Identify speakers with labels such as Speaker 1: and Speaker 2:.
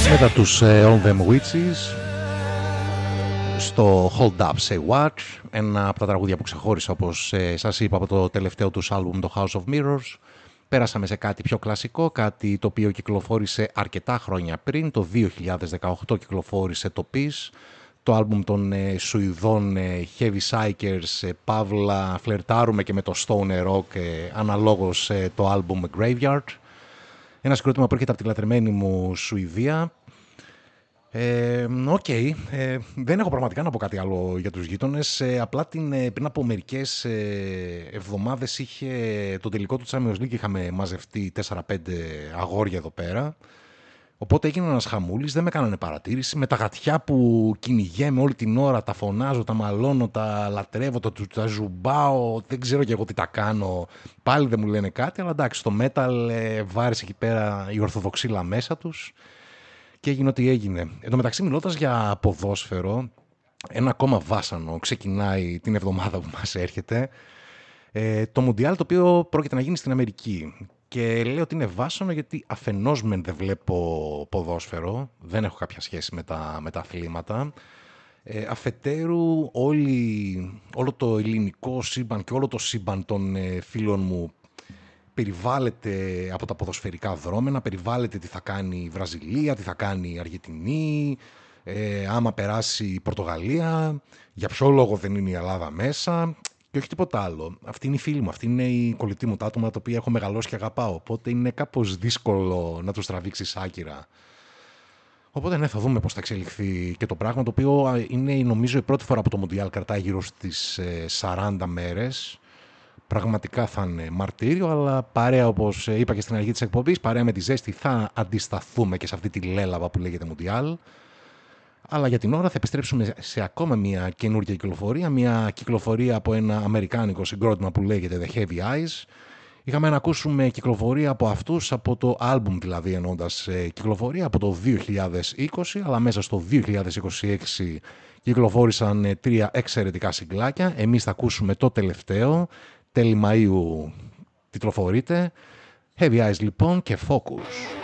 Speaker 1: Μετά τους On Them Witches στο Hold Up Say What, ένα από τα τραγούδια που ξεχώρισα όπως σας είπα από το τελευταίο τους άλμπουμ, το House of Mirrors. Πέρασαμε σε κάτι πιο κλασικό, κάτι το οποίο κυκλοφόρησε αρκετά χρόνια πριν. Το 2018 κυκλοφόρησε το Peace, το άλμπουμ των Σουηδών Heavy Psychers, παύλα φλερτάρουμε και με το Stoner Rock, αναλόγως το άλμπουμ Graveyard. Ένα συγκρότημα που έρχεται από τη λατρεμένη μου Σουηδία. Δεν έχω πραγματικά να πω κάτι άλλο για τους γείτονες. Απλά πριν από μερικές εβδομάδες είχε το τελικό του Champions League. Είχαμε μαζευτεί 4-5 αγόρια εδώ πέρα. Οπότε έγινε ένας χαμούλης, δεν με κάνανε παρατήρηση. Με τα γατιά που κυνηγέμαι όλη την ώρα, τα φωνάζω, τα μαλώνω, τα λατρεύω, τα ζουμπάω, δεν ξέρω και εγώ τι τα κάνω. Πάλι δεν μου λένε κάτι, αλλά εντάξει, στο metal βάρεσε εκεί πέρα η ορθοδοξίλα μέσα τους. Και έγινε ό,τι έγινε. Εν τω μεταξύ, μιλώντας για ποδόσφαιρο, ένα ακόμα βάσανο ξεκινάει την εβδομάδα που μας έρχεται. Το Μουντιάλ, το οποίο πρόκειται να γίνει στην Αμερική. Και λέω ότι είναι βάσανο γιατί αφενός μεν δεν βλέπω ποδόσφαιρο, δεν έχω κάποια σχέση με τα αθλήματα. Αφετέρου, όλο το ελληνικό σύμπαν και όλο το σύμπαν των φίλων μου περιβάλλεται από τα ποδοσφαιρικά δρόμενα, περιβάλλεται τι θα κάνει η Βραζιλία, τι θα κάνει η Αργεντινή, άμα περάσει η Πορτογαλία, για ποιο λόγο δεν είναι η Ελλάδα μέσα και όχι τίποτα άλλο. Αυτή είναι η φίλη μου, αυτή είναι η κολλητή μου, τα άτομα τα οποία έχω μεγαλώσει και αγαπάω, οπότε είναι κάπως δύσκολο να τους τραβήξεις άκυρα. Οπότε ναι, θα δούμε πώς θα εξελιχθεί και το πράγμα, το οποίο είναι νομίζω η πρώτη φορά που το Μουντιάλ κρατάει γύρω στις 40 μέρες. Πραγματικά θα είναι μαρτύριο, αλλά παρέα, όπως είπα και στην αρχή της εκπομπής, παρέα με τη ζέστη θα αντισταθούμε και σε αυτή τη λέλαβα που λέγεται Μουντιάλ. Αλλά για την ώρα θα επιστρέψουμε σε ακόμα μια καινούργια κυκλοφορία, μια κυκλοφορία από ένα αμερικάνικο συγκρότημα που λέγεται The Heavy Eyes. Είχαμε να ακούσουμε κυκλοφορία από αυτούς, από το άλμπουμ δηλαδή εννοώντας κυκλοφορία από το 2020, αλλά μέσα στο 2026 κυκλοφόρησαν 3 εξαιρετικά συγκλάκια. Εμείς θα ακούσουμε το τελευταίο, τέλη Μαΐου τιτλοφορείται. Heavy Eyes λοιπόν και Focus.